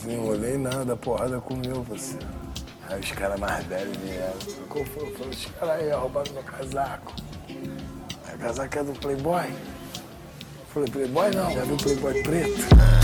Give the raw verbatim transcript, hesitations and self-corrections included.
desenrolei nada, porrada comeu, você. Aí os caras mais velhos vieram. Qual foi? Falei, os caras aí roubaram meu casaco. Aí o casaco é do Playboy. Falei, Playboy não, já viu Playboy preto?